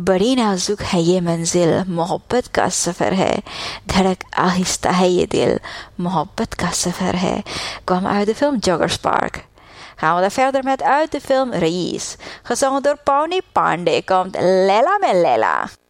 बड़ी नाजुक है ये मंजिल मोहब्बत का सफ़र है धड़क आहिस्ता है je dil mohabbat ka safar hai kwam uit de film Joggers Park. Gaan we dan verder met uit de film Reis. Gezongen door Pawnee Pandey komt Lela Melela.